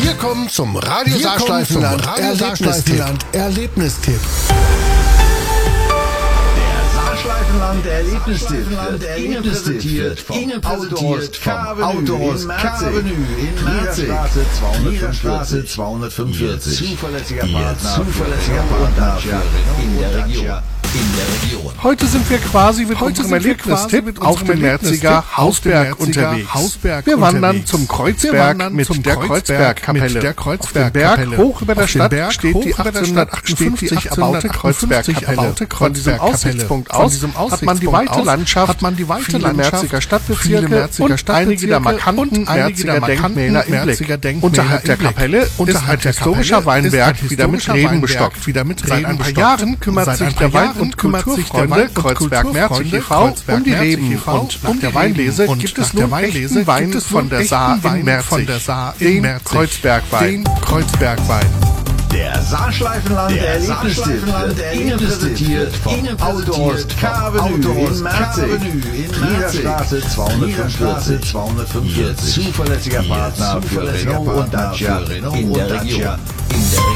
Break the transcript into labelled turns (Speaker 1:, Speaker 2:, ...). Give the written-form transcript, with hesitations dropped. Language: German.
Speaker 1: Wir kommen zum Radio Saarschleifenland Erlebnistipp.
Speaker 2: Saarschleifenland Erlebnistipp. Ihnen präsentiert vom Autohorst K-Avenue in Merzig. Friederstraße 245. Zuverlässiger Partner in der Region.
Speaker 1: Heute sind wir quasi mit unserem Erlebnistipp auf dem Merziger Hausberg unterwegs. Wir wandern zum Kreuzberg mit der Kreuzbergkapelle. Auf dem Berg hoch über der Stadt steht die 1858 erbaute Kreuzbergkapelle. Von diesem Aussichtspunkt aus hat man die weite Landschaft, viele Merziger Stadtbezirke und einige der markanten Merziger Denkmäler im Blick. Unterhalb der Kapelle ist ein historischer Weinberg wieder mit Reben bestockt. Seit ein paar Jahren kümmert sich der Wein- und Kulturfreunde Kreuzberg-Merzig e.V. um die Reben und nach der Weinlese gibt es nun echten Wein von der Saar in Merzig, den Kreuzbergwein.
Speaker 2: Der Saarschleifenland Erlebnistipp. Ihnen präsentiert vom Autohorst K-Avenue in Merzig. Friederstraße 245. Zuverlässiger Partner für Renault und Dacia in der Region.